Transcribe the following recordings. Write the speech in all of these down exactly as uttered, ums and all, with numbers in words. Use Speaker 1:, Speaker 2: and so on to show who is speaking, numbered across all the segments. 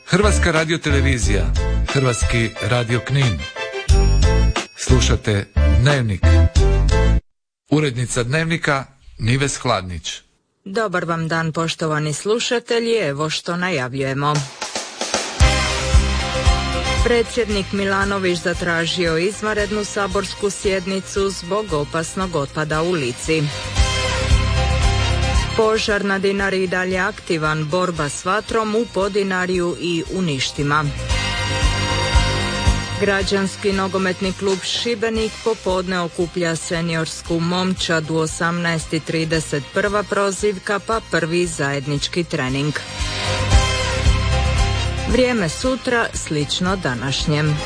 Speaker 1: Hrvatska radiotelevizija, Hrvatski radio Knin. Slušate Dnevnik. Urednica Dnevnika Nives Hladnić.
Speaker 2: Dobar vam dan, poštovani slušatelji, evo što najavljujemo. Predsjednik Milanović zatražio izvanrednu saborsku sjednicu zbog opasnog otpada u Lici. Požar na Dinari i dalje aktivan, borba s vatrom u Podinarju i u Ništima. Građanski nogometni klub Šibenik popodne okuplja seniorsku momčad u osamnaest i trideset prva prozivka pa prvi zajednički trening. Vrijeme sutra slično današnjem.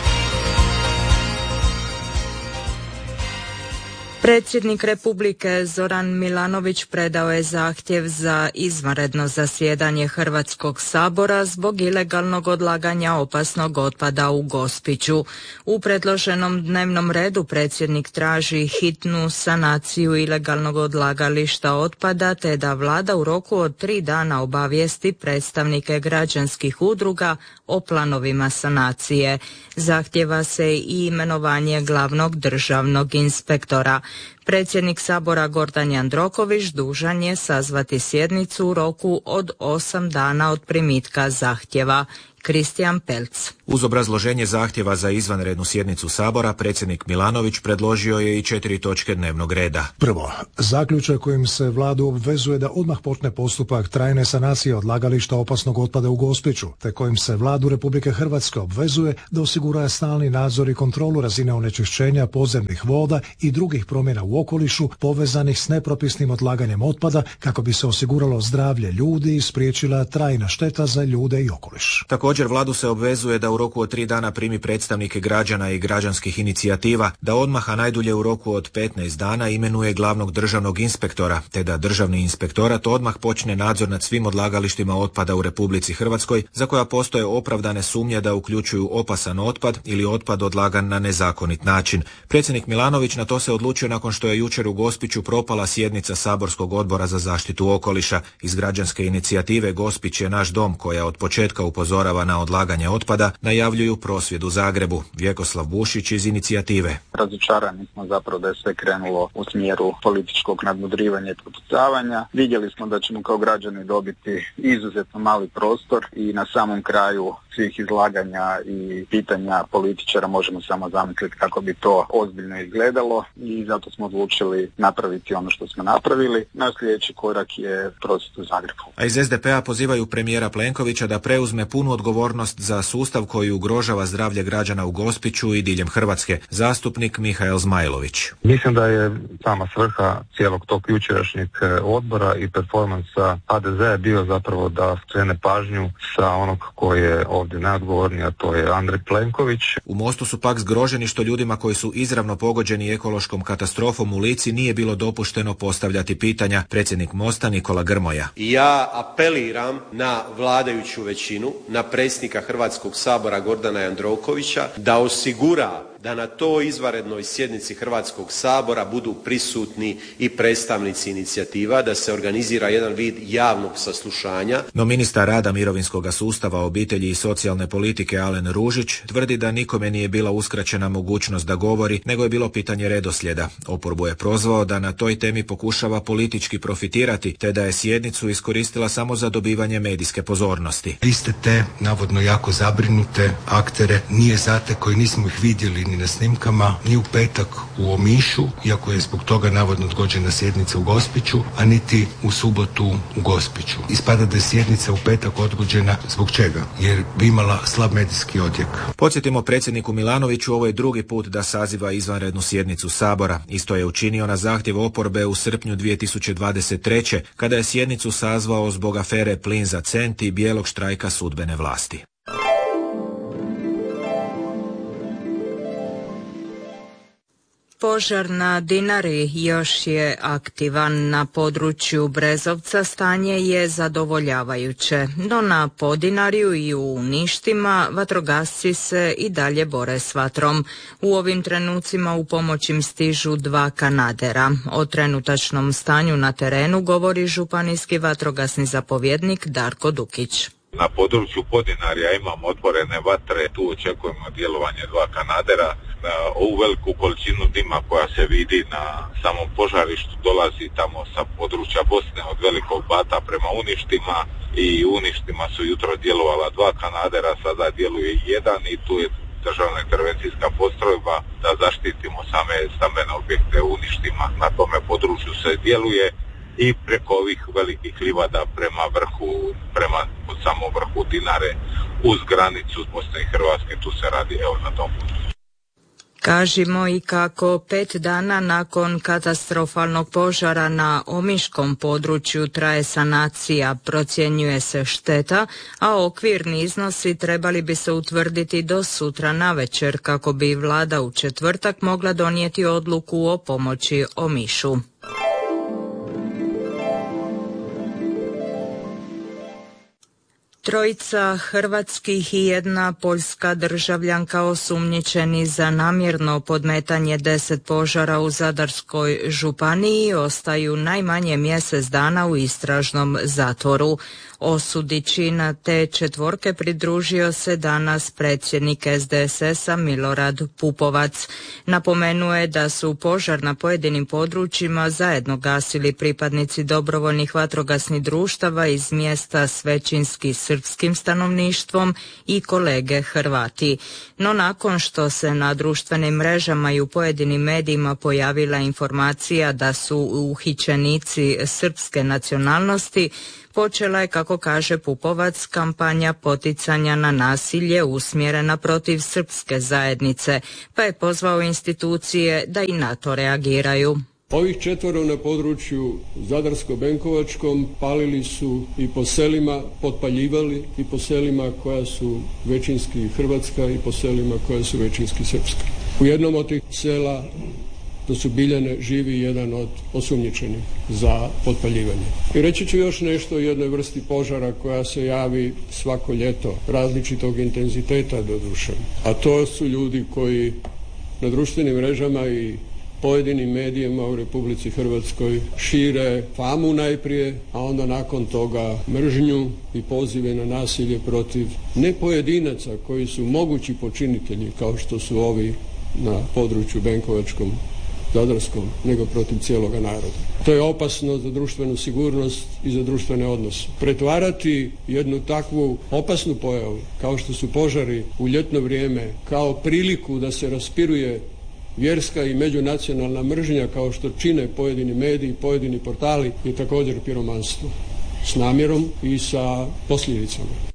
Speaker 2: Predsjednik Republike Zoran Milanović predao je zahtjev za izvanredno zasjedanje Hrvatskog sabora zbog ilegalnog odlaganja opasnog otpada u Gospiću. U predloženom dnevnom redu predsjednik traži hitnu sanaciju ilegalnog odlagališta otpada te da vlada u roku od tri dana obavijesti predstavnike građanskih udruga o planovima sanacije. Zahtjeva se i imenovanje glavnog državnog inspektora. Predsjednik Sabora Gordan Jandroković dužan je sazvati sjednicu u roku od osam dana od primitka zahtjeva. Kristijan Pelc.
Speaker 3: Uz obrazloženje zahtjeva za izvanrednu sjednicu Sabora, predsjednik Milanović predložio je i četiri točke dnevnog reda.
Speaker 4: Prvo, zaključak kojim se vladu obvezuje da odmah počne postupak trajne sanacije odlagališta opasnog otpada u Gospiću, te kojim se vladu Republike Hrvatske obvezuje da osigura stalni nadzor i kontrolu razine onečišćenja podzemnih voda i drugih promjena u okolišu povezanih s nepropisnim odlaganjem otpada kako bi se osiguralo zdravlje ljudi i spriječila trajna šteta za ljude i okoliš.
Speaker 3: Također vladu se obvezuje da u roku od tri dana primi predstavnike građana i građanskih inicijativa, da odmah, a najdulje u roku od petnaest dana imenuje glavnog državnog inspektora, te da državni inspektorat odmah počne nadzor nad svim odlagalištima otpada u Republici Hrvatskoj za koja postoje opravdane sumnje da uključuju opasan otpad ili otpad odlagan na nezakonit način. Predsjednik Milanović na to se odlučio nakon što je jučer u Gospiću propala sjednica Saborskog odbora za zaštitu okoliša. Iz građanske inicijative Gospić je naš dom, koja od početka upozorava na odlaganje otpada, najavljuju prosvjed u Zagrebu. Vjekoslav Bušić iz inicijative.
Speaker 5: Razočarani smo zapravo da je sve krenulo u smjeru političkog nadmudrivanja i prepucavanja. Vidjeli smo da ćemo kao građani dobiti izuzetno mali prostor i na samom kraju svih izlaganja i pitanja političara možemo samo zamisliti kako bi to ozbiljno izgledalo i zato smo odlučili napraviti ono što smo napravili. Naš sljedeći korak je prosvjed u Zagrebu.
Speaker 3: A iz es de pe a pozivaju premijera Plenkovića da preuzme punu odgovornost za sustav koji ugrožava zdravlje građana u Gospiću i diljem Hrvatske. Zastupnik Mihael Zmajlović.
Speaker 6: Mislim da je sama svrha cijelog tog jučerašnjeg odbora i performansa ha de ze bio zapravo da skrene pažnju sa onog koji je ovdje najodgovorniji, a to je Andrej Plenković.
Speaker 3: U Mostu su pak zgroženi što ljudima koji su izravno pogođeni ekološkom katastrofom u Lici nije bilo dopušteno postavljati pitanja. Predsjednik Mosta Nikola Grmoja.
Speaker 7: Ja apeliram na vladajuću većinu, na predsjednika Hrvatskog sabora Gordana Jandrokovića da osigura da na toj izvanrednoj sjednici Hrvatskog sabora budu prisutni i predstavnici inicijativa, da se organizira jedan vid javnog saslušanja.
Speaker 3: No ministar rada, mirovinskog sustava, obitelji i socijalne politike Alen Ružić tvrdi da nikome nije bila uskraćena mogućnost da govori, nego je bilo pitanje redoslijeda. Oporbu je prozvao da na toj temi pokušava politički profitirati, te da je sjednicu iskoristila samo za dobivanje medijske pozornosti.
Speaker 8: Iste te, navodno jako zabrinute aktere, nije zate koji nismo ih vidjeli ni na snimkama, ni u petak u Omišu, iako je zbog toga navodno odgođena sjednica u Gospiću, a niti u subotu u Gospiću. Ispada da je sjednica u petak odgođena zbog čega? Jer bi imala slab medijski odjek.
Speaker 3: Podsjetimo, predsjedniku Milanoviću ovo je drugi put da saziva izvanrednu sjednicu Sabora. Isto je učinio na zahtjev oporbe u srpnju dvije tisuće dvadeset treće kada je sjednicu sazvao zbog afere Plin za cent i bijelog štrajka sudbene vlasti.
Speaker 2: Požar na Dinari još je aktivan. Na području Brezovca stanje je zadovoljavajuće, no na Podinarju i u Ništima vatrogasci se i dalje bore s vatrom. U ovim trenucima u pomoć im stižu dva kanadera. O trenutačnom stanju na terenu govori županijski vatrogasni zapovjednik Darko Dukić.
Speaker 9: Na području Podinarja imamo otvorene vatre, tu očekujemo djelovanje dva kanadera. Ovu veliku količinu dima koja se vidi na samom požarištu dolazi tamo sa područja Bosne od Velikog Bata prema Uništima i Uništima su jutro djelovala dva kanadera, sada djeluje jedan i tu je državna intervencijska postrojba da zaštitimo same stambene objekte u Uništima. Na tome području se djeluje i preko ovih velikih livada prema vrhu, prema samom vrhu Dinare uz granicu Bosne i Hrvatske, tu se radi evo na tom području.
Speaker 2: Kažimo i kako pet dana nakon katastrofalnog požara na omiškom području traje sanacija, procjenjuje se šteta, a okvirni iznosi trebali bi se utvrditi do sutra navečer kako bi vlada u četvrtak mogla donijeti odluku o pomoći Omišu. Trojica hrvatskih i jedna poljska državljanka osumnjičeni za namjerno podmetanje deset požara u Zadarskoj županiji ostaju najmanje mjesec dana u istražnom zatvoru. Osudići na te četvorke pridružio se danas predsjednik S D S S-a Milorad Pupovac. Napomenuo je da su požar na pojedinim područjima zajedno gasili pripadnici dobrovoljnih vatrogasnih društava iz mjesta s većinski srpskim stanovništvom i kolege Hrvati. No nakon što se na društvenim mrežama i u pojedinim medijima pojavila informacija da su uhićenici srpske nacionalnosti, počela je, kako kaže Pupovac, kampanja poticanja na nasilje usmjerena protiv srpske zajednice, pa je pozvao institucije da i na to reagiraju.
Speaker 10: Ovih četvoro na području Zadarsko-Benkovačkom palili su i po selima, potpaljivali i po selima koja su većinski hrvatska i po selima koja su većinski srpska. U jednom od tih sela, to su Biljane, živi jedan od osumnjičenih za potpaljivanje. I reći ću još nešto o jednoj vrsti požara koja se javi svako ljeto, različitog intenziteta doduše. A to su ljudi koji na društvenim mrežama i pojedinim medijima u Republici Hrvatskoj šire famu najprije, a onda nakon toga mržnju i pozive na nasilje protiv ne pojedinaca koji su mogući počinitelji kao što su ovi na području Benkovačkom, Zadarskom, nego protiv cijeloga naroda. To je opasno za društvenu sigurnost i za društvene odnose. Pretvarati jednu takvu opasnu pojavu kao što su požari u ljetno vrijeme kao priliku da se raspiruje vjerska i međunacionalna mržnja kao što čine pojedini mediji, pojedini portali je također piromanstvo s namjerom i sa posljedicama.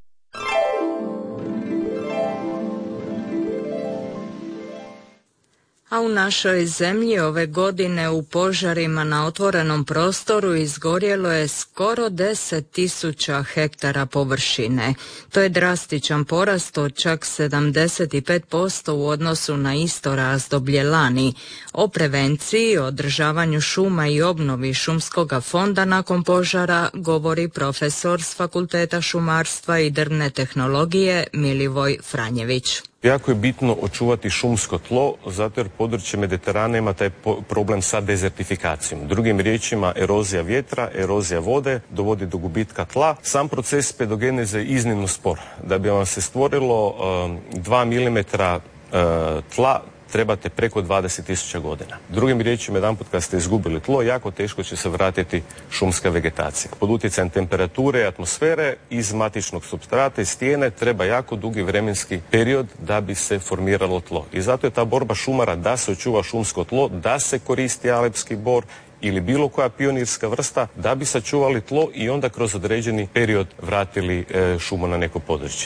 Speaker 2: A u našoj zemlji ove godine u požarima na otvorenom prostoru izgorjelo je skoro deset tisuća hektara površine. To je drastičan porast od čak sedamdeset pet posto u odnosu na isto razdoblje lani. O prevenciji, održavanju šuma i obnovi šumskog fonda nakon požara govori profesor s Fakulteta šumarstva i drvne tehnologije Milivoj Franjević.
Speaker 11: Jako je bitno očuvati šumsko tlo, zato jer područje Mediterana ima taj problem sa dezertifikacijom. Drugim riječima, erozija vjetra, erozija vode dovodi do gubitka tla. Sam proces pedogeneze je iznimno spor. Da bi vam se stvorilo uh, dva milimetra uh, tla, trebate preko dvadeset tisuća godina. Drugim riječima, jedanput kad ste izgubili tlo, jako teško će se vratiti šumska vegetacija. Pod utjecajem temperature i atmosfere iz matičnog supstrata i stijene treba jako dugi vremenski period da bi se formiralo tlo. I zato je ta borba šumara da se očuva šumsko tlo, da se koristi alepski bor ili bilo koja pionirska vrsta da bi sačuvali tlo i onda kroz određeni period vratili e, šumu na neko područje.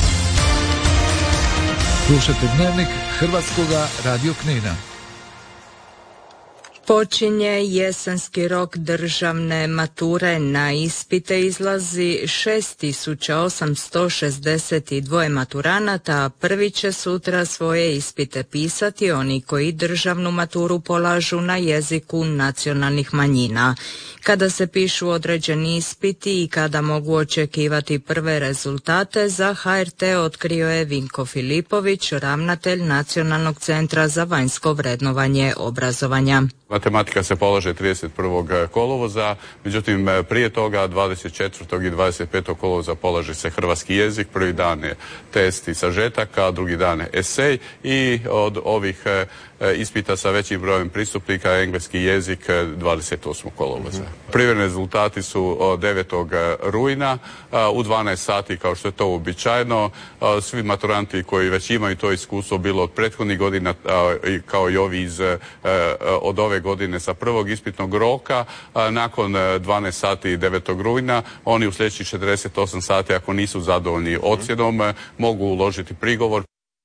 Speaker 1: Slušajte Dnevnik Hrvatskoga radio Knina.
Speaker 2: Počinje jesenski rok državne mature. Na ispite izlazi šest tisuća osamsto šezdeset dva maturanata, a prvi će sutra svoje ispite pisati oni koji državnu maturu polažu na jeziku nacionalnih manjina. Kada se pišu određeni ispiti i kada mogu očekivati prve rezultate, za H R T otkrio je Vinko Filipović, ravnatelj Nacionalnog centra za vanjsko vrednovanje obrazovanja.
Speaker 12: Matematika se polaže trideset prvog kolovoza, međutim prije toga dvadeset četvrtog i dvadeset petog kolovoza polaže se hrvatski jezik, prvi dan je test i sažetaka, drugi dan je esej i od ovih ispita sa većim brojem pristupnika engleski jezik dvadeset osmog kolovoza. Mm-hmm. Privredni rezultati su devetog rujna u dvanaest sati, kao što je to uobičajeno. Svi maturanti koji već imaju to iskustvo bilo od prethodnih godina, kao i ovi iz, od ove godine sa prvog ispitnog roka, nakon dvanaest sati devetog rujna, oni u sljedećih četrdeset osam sati, ako nisu zadovoljni ocjenom, mogu uložiti prigovor.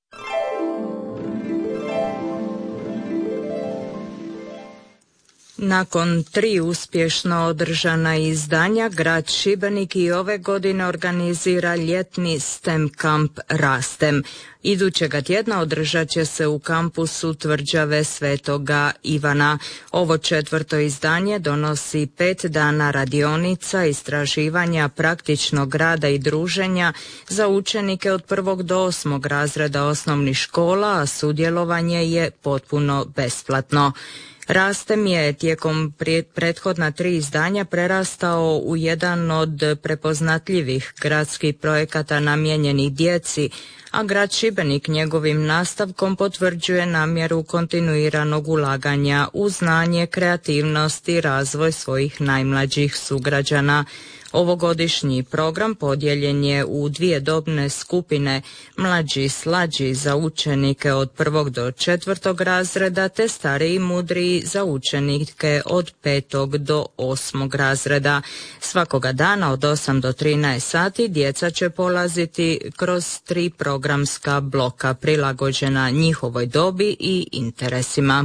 Speaker 2: Nakon tri uspješno održana izdanja, grad Šibenik i ove godine organizira ljetni STEM kamp Rastem. Idućega tjedna održat će se u kampusu Tvrđave Svetoga Ivana. Ovo četvrto izdanje donosi pet dana radionica, istraživanja, praktičnog rada i druženja za učenike od prvog do osmog razreda osnovnih škola, a sudjelovanje je potpuno besplatno. Rastem je tijekom prethodna tri izdanja prerastao u jedan od prepoznatljivih gradskih projekata namijenjenih djeci, a grad Šibenik njegovim nastavkom potvrđuje namjeru kontinuiranog ulaganja u znanje, kreativnost i razvoj svojih najmlađih sugrađana. Ovogodišnji program podijeljen je u dvije dobne skupine, mlađi i slađi za učenike od prvog do četvrtog razreda, te stariji i mudriji za učenike od petog do osmog razreda. Svakoga dana od osam do trinaest sati djeca će polaziti kroz tri programska bloka prilagođena njihovoj dobi i interesima.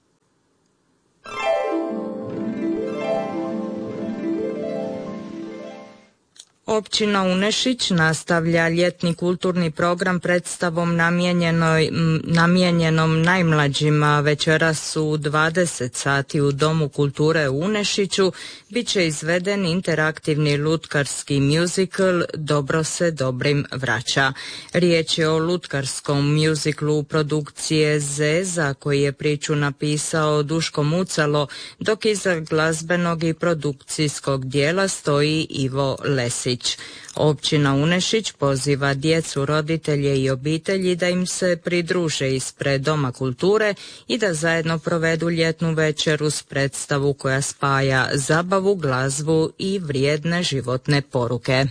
Speaker 2: Općina Unešić nastavlja ljetni kulturni program predstavom namijenjenom najmlađima. Večeras u dvadeset sati u Domu kulture u Unešiću bit će izveden interaktivni lutkarski muzikl Dobro se dobrim vraća. Riječ je o lutkarskom muziklu produkcije Zeza koji je priču napisao Duško Mucalo, dok iza glazbenog i produkcijskog dijela stoji Ivo Lesić. Općina Unešić poziva djecu, roditelje i obitelji da im se pridruže ispred Doma kulture i da zajedno provedu ljetnu večer uz predstavu koja spaja zabavu, glazbu i vrijedne životne poruke.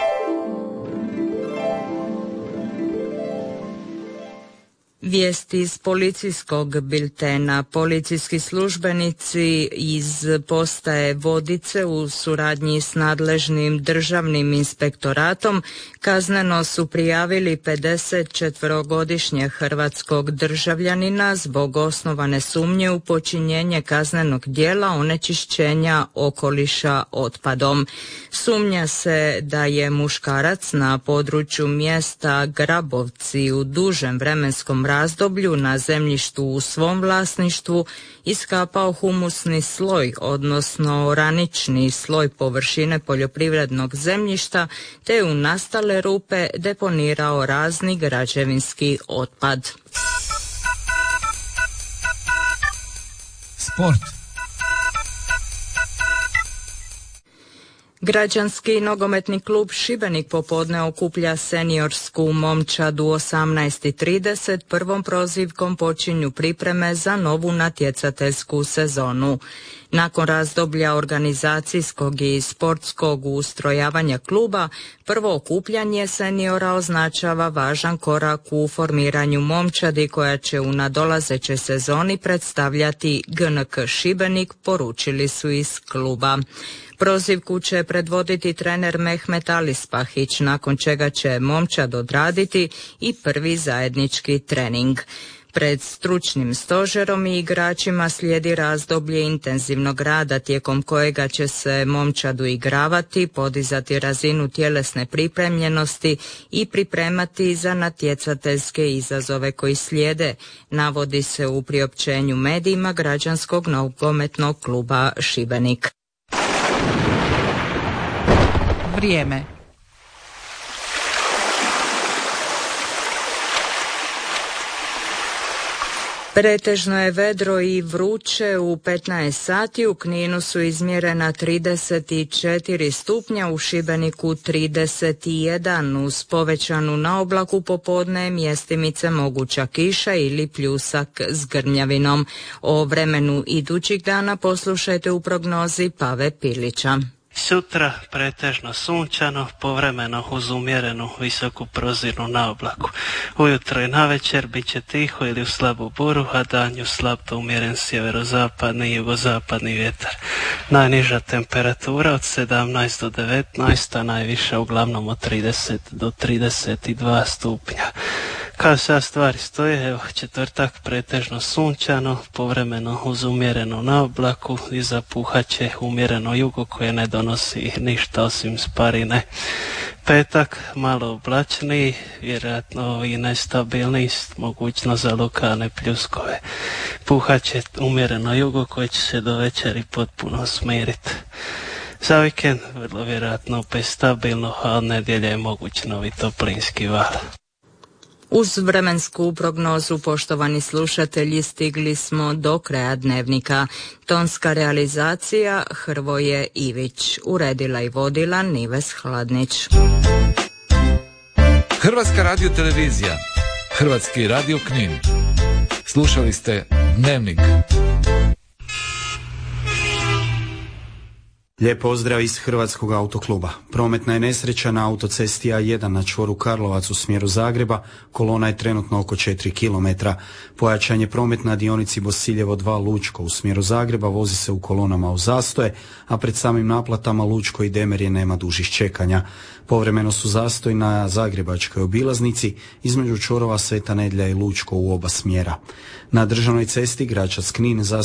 Speaker 2: Vijesti iz policijskog biltena. Policijski službenici iz postaje Vodice u suradnji s nadležnim državnim inspektoratom kazneno su prijavili pedeset četverogodišnjeg hrvatskog državljanina zbog osnovane sumnje u počinjenje kaznenog djela onečišćenja okoliša otpadom. Sumnja se da je muškarac na području mjesta Grabovci u dužem vremenskom razdoblju na zemljištu u svom vlasništvu iskapao humusni sloj, odnosno oranični sloj površine poljoprivrednog zemljišta, te u nastale rupe deponirao razni građevinski otpad.
Speaker 1: Sport.
Speaker 2: Građanski nogometni klub Šibenik popodne okuplja seniorsku momčad u osamnaest i trideset. Prvom prozivkom počinju pripreme za novu natjecateljsku sezonu. Nakon razdoblja organizacijskog i sportskog ustrojavanja kluba, prvo okupljanje seniora označava važan korak u formiranju momčadi koja će u nadolazećoj sezoni predstavljati G N K Šibenik, poručili su iz kluba. Prozivku će predvoditi trener Mehmet Alispahić, nakon čega će momčad odraditi i prvi zajednički trening. Pred stručnim stožerom i igračima slijedi razdoblje intenzivnog rada tijekom kojega će se momčad uigravati, podizati razinu tjelesne pripremljenosti i pripremati za natjecateljske izazove koji slijede, navodi se u priopćenju medijima Građanskog nogometnog kluba Šibenik.
Speaker 13: Vrijeme.
Speaker 2: Pretežno je vedro i vruće u petnaest sati, u Kninu su izmjerena trideset četiri stupnja, u Šibeniku trideset jedan, uz povećanu naoblaku popodne mjestimice moguća kiša ili pljusak s grmljavinom. O vremenu idućih dana poslušajte u prognozi Pave Pilića.
Speaker 14: Sutra pretežno sunčano, povremeno uz umjerenu visoku prozirnu naoblaku. Ujutro i navečer bit će tiho ili u slabu buru, a danju slab do umjeren sjeverozapadni i jugozapadni vjetar. Najniža temperatura od sedamnaest do devetnaest, a najviša uglavnom od trideset do trideset dva stupnja. Kao sad stvari stoje, evo, četvrtak pretežno sunčano, povremeno uz umjerenu naoblaku i zapuhaće umjereno jugo koje ne donosi ništa osim sparine. Petak malo oblačniji, vjerojatno i nestabilniji, mogućnost za lokalne pljuskove. Puhaće umjereno jugo koje će se do večeri potpuno smiriti. Za vikend vrlo vjerojatno opet stabilno, a od nedjelje je moguć novi toplinski val.
Speaker 2: Uz vremensku prognozu, poštovani slušatelji, stigli smo do kraja dnevnika. Tonska realizacija Hrvoje Ivić, uredila i vodila Nives Hladnić.
Speaker 1: Hrvatska radiotelevizija, Hrvatski radio Knin. Slušali ste Dnevnik.
Speaker 15: Lijep pozdrav iz Hrvatskog autokluba. Prometna je nesreća na autocesti A jedan na čvoru Karlovac u smjeru Zagreba. Kolona je trenutno oko četiri kilometra. Pojačan je promet na dionici Bosiljevo dva Lučko u smjeru Zagreba. Vozi se u kolonama u zastoje, a pred samim naplatama Lučko i Demerje nema dužih čekanja. Povremeno su zastoj na Zagrebačkoj obilaznici između čvorova Sveta Nedjelja i Lučko u oba smjera. Na državnoj cesti Gračac-Knin zastoj